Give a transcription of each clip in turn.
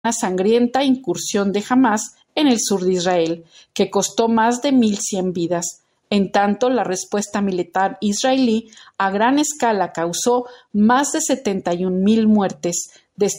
una sangrienta incursión de Hamás en el sur de Israel, que costó más de 1.100 vidas. En tanto, la respuesta militar israelí a gran escala causó más de 71.000 muertes,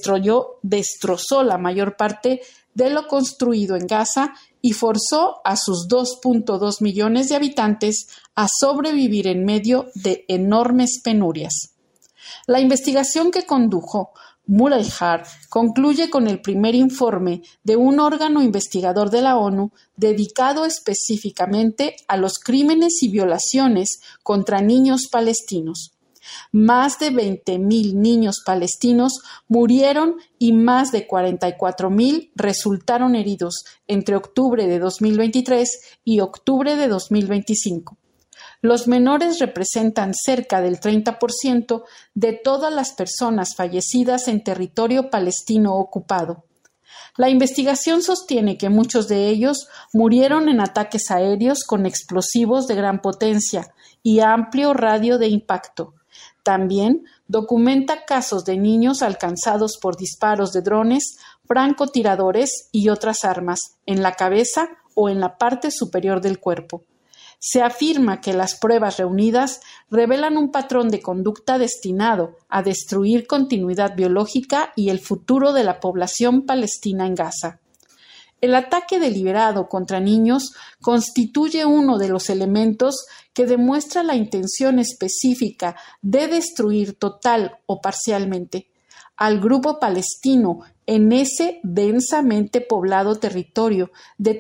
destrozó la mayor parte de lo construido en Gaza y forzó a sus 2.2 millones de habitantes a sobrevivir en medio de enormes penurias. La investigación que condujo Murayhar concluye con el primer informe de un órgano investigador de la ONU dedicado específicamente a los crímenes y violaciones contra niños palestinos. Más de 20.000 niños palestinos murieron y más de 44.000 resultaron heridos entre octubre de 2023 y octubre de 2025. Los menores representan cerca del 30% de todas las personas fallecidas en territorio palestino ocupado. La investigación sostiene que muchos de ellos murieron en ataques aéreos con explosivos de gran potencia y amplio radio de impacto. También documenta casos de niños alcanzados por disparos de drones, francotiradores y otras armas en la cabeza o en la parte superior del cuerpo. Se afirma que las pruebas reunidas revelan un patrón de conducta destinado a destruir continuidad biológica y el futuro de la población palestina en Gaza. El ataque deliberado contra niños constituye uno de los elementos que demuestra la intención específica de destruir total o parcialmente al grupo palestino en ese densamente poblado territorio de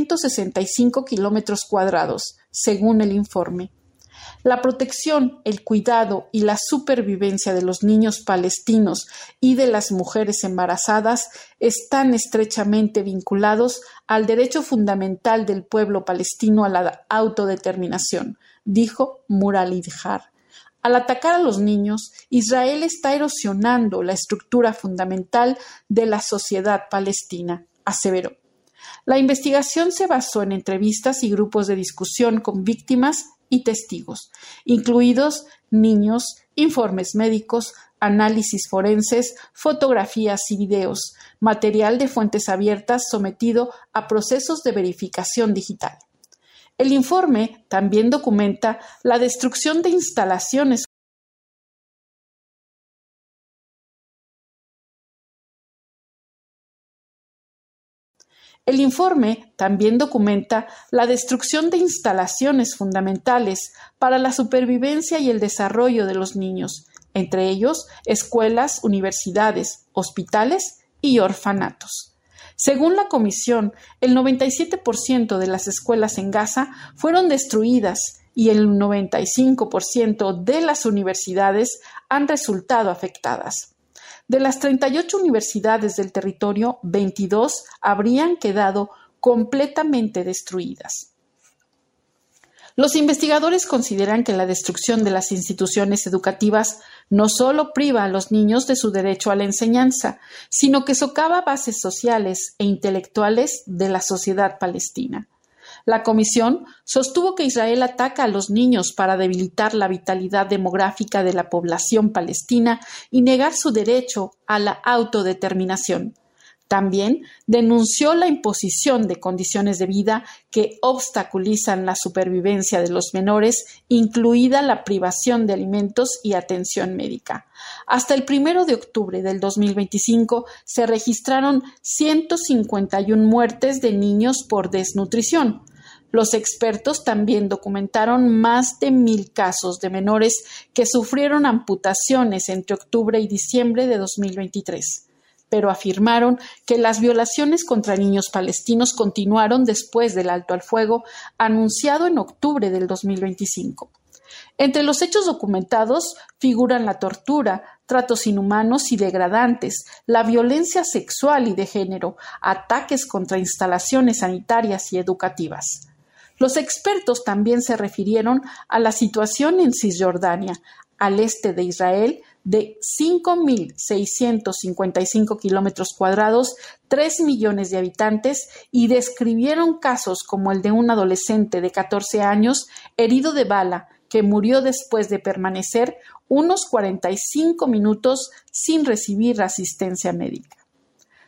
365 kilómetros cuadrados, según el informe. La protección, el cuidado y la supervivencia de los niños palestinos y de las mujeres embarazadas están estrechamente vinculados al derecho fundamental del pueblo palestino a la autodeterminación, dijo Murayhar. Al atacar a los niños, Israel está erosionando la estructura fundamental de la sociedad palestina, aseveró. La investigación se basó en entrevistas y grupos de discusión con víctimas y testigos, incluidos niños, informes médicos, análisis forenses, fotografías y videos, material de fuentes abiertas sometido a procesos de verificación digital. El informe también documenta la destrucción de instalaciones fundamentales para la supervivencia y el desarrollo de los niños, entre ellos escuelas, universidades, hospitales y orfanatos. Según la Comisión, el 97% de las escuelas en Gaza fueron destruidas y el 95% de las universidades han resultado afectadas. De las 38 universidades del territorio, 22 habrían quedado completamente destruidas. Los investigadores consideran que la destrucción de las instituciones educativas no solo priva a los niños de su derecho a la enseñanza, sino que socava bases sociales e intelectuales de la sociedad palestina. La comisión sostuvo que Israel ataca a los niños para debilitar la vitalidad demográfica de la población palestina y negar su derecho a la autodeterminación. También denunció la imposición de condiciones de vida que obstaculizan la supervivencia de los menores, incluida la privación de alimentos y atención médica. Hasta el 1 de octubre del 2025 se registraron 151 muertes de niños por desnutrición. Los expertos también documentaron más de 1.000 casos de menores que sufrieron amputaciones entre octubre y diciembre de 2023. Pero afirmaron que las violaciones contra niños palestinos continuaron después del alto al fuego anunciado en octubre del 2025. Entre los hechos documentados figuran la tortura, tratos inhumanos y degradantes, la violencia sexual y de género, ataques contra instalaciones sanitarias y educativas. Los expertos también se refirieron a la situación en Cisjordania, al este de Israel, de 5.655 kilómetros cuadrados, 3 millones de habitantes, y describieron casos como el de un adolescente de 14 años herido de bala que murió después de permanecer unos 45 minutos sin recibir asistencia médica.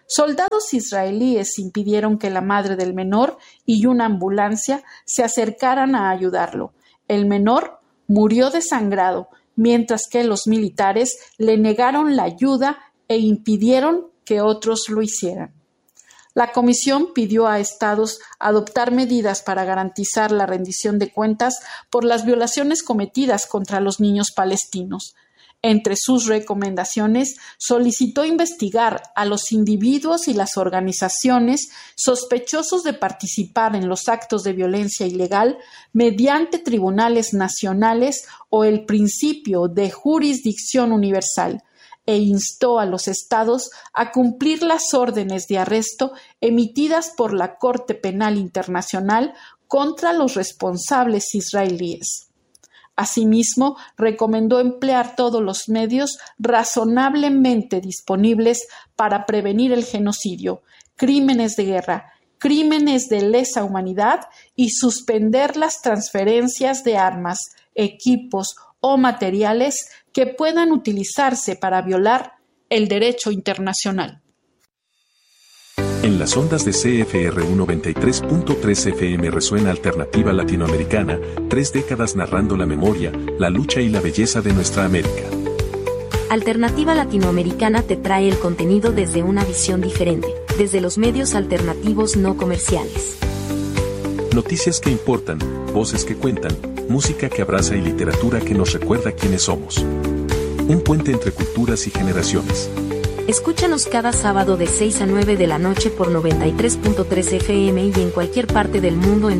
Soldados israelíes impidieron que la madre del menor y una ambulancia se acercaran a ayudarlo. El menor murió desangrado, mientras que los militares le negaron la ayuda e impidieron que otros lo hicieran. La comisión pidió a Estados adoptar medidas para garantizar la rendición de cuentas por las violaciones cometidas contra los niños palestinos. Entre sus recomendaciones, solicitó investigar a los individuos y las organizaciones sospechosos de participar en los actos de violencia ilegal mediante tribunales nacionales o el principio de jurisdicción universal, e instó a los estados a cumplir las órdenes de arresto emitidas por la Corte Penal Internacional contra los responsables israelíes. Asimismo, recomendó emplear todos los medios razonablemente disponibles para prevenir el genocidio, crímenes de guerra, crímenes de lesa humanidad y suspender las transferencias de armas, equipos o materiales que puedan utilizarse para violar el derecho internacional. En las ondas de CFRU 93.3 FM resuena Alternativa Latinoamericana, 3 décadas narrando la memoria, la lucha y la belleza de nuestra América. Alternativa Latinoamericana te trae el contenido desde una visión diferente, desde los medios alternativos no comerciales. Noticias que importan, voces que cuentan, música que abraza y literatura que nos recuerda quiénes somos. Un puente entre culturas y generaciones. Escúchanos cada sábado de 6 a 9 de la noche por 93.3 FM y en cualquier parte del mundo en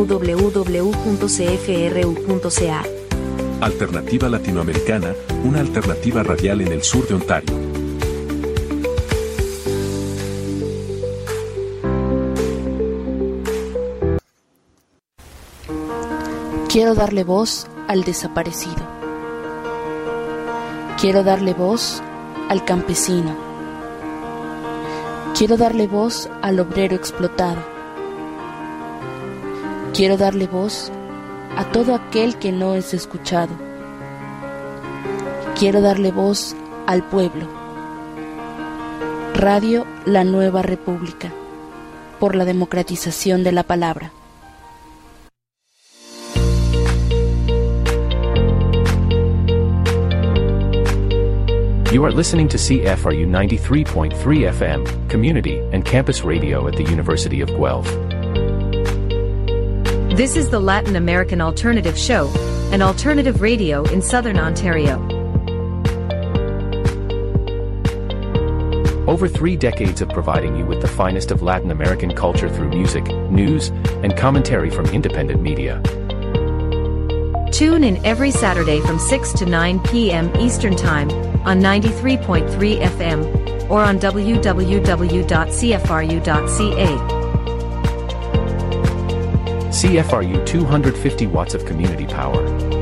www.cfru.ca. Alternativa Latinoamericana, una alternativa radial en el sur de Ontario. Quiero darle voz al desaparecido. Quiero darle voz al campesino. Quiero darle voz al obrero explotado. Quiero darle voz a todo aquel que no es escuchado. Quiero darle voz al pueblo. Radio La Nueva República, por la democratización de la palabra. You are listening to CFRU 93.3 FM, Community and Campus Radio at the University of Guelph. This is the Latin American Alternative Show, an alternative radio in Southern Ontario. Over 3 decades of providing you with the finest of Latin American culture through music, news, and commentary from independent media. Tune in every Saturday from 6 to 9 p.m. Eastern Time on 93.3 FM or on www.cfru.ca. CFRU 250 watts of community power.